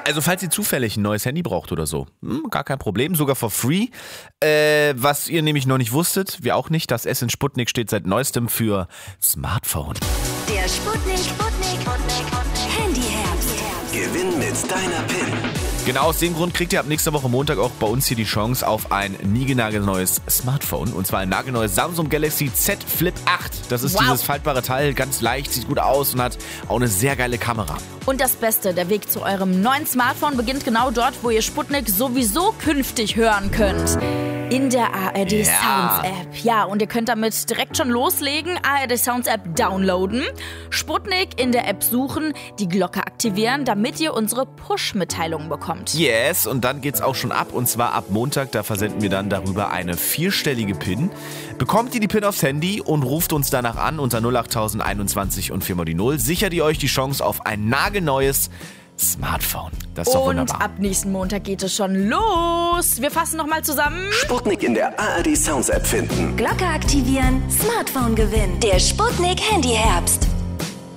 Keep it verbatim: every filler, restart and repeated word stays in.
Also falls ihr zufällig ein neues Handy braucht oder so, hm, gar kein Problem, sogar for free. Äh, was ihr nämlich noch nicht wusstet, wir auch nicht, das S in Sputnik steht seit neuestem für Smartphone. Der Sputnik, Sputnik, Handyherbst. Gewinn mit deiner PIN. Genau aus dem Grund kriegt ihr ab nächster Woche Montag auch bei uns hier die Chance auf ein niegelnagelneues Smartphone. Und zwar ein nagelneues Samsung Galaxy Z Flip acht. Das ist Wow. dieses faltbare Teil, ganz leicht, sieht gut aus und hat auch eine sehr geile Kamera. Und das Beste, der Weg zu eurem neuen Smartphone beginnt genau dort, wo ihr Sputnik sowieso künftig hören könnt. In der A R D Ja. Sounds App. Ja, und ihr könnt damit direkt schon loslegen. A R D Sounds App downloaden, Sputnik in der App suchen, die Glocke aktivieren, damit ihr unsere Push-Mitteilungen bekommt. Yes, und dann geht's auch schon ab. Und zwar ab Montag, da versenden wir dann darüber eine vierstellige PIN. Bekommt ihr die PIN aufs Handy und ruft uns danach an unter null acht einundzwanzig und vier mal die null. Sichert ihr euch die Chance auf ein nagelneues Smartphone. Das ist doch Und wunderbar. ab nächsten Montag geht es schon los. Wir fassen nochmal zusammen. Sputnik in der A R D Sounds App finden. Glocke aktivieren, Smartphone gewinnen. Der Sputnik Handyherbst.